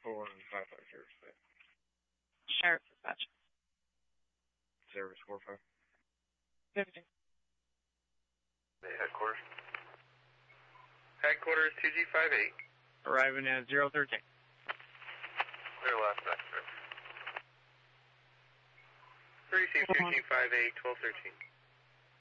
415506. Sheriff Dispatch. Service 45. 50. Headquarters. Headquarters 2G58. Arriving at 013. Clear last next, sir. 3C 2G58, 1213.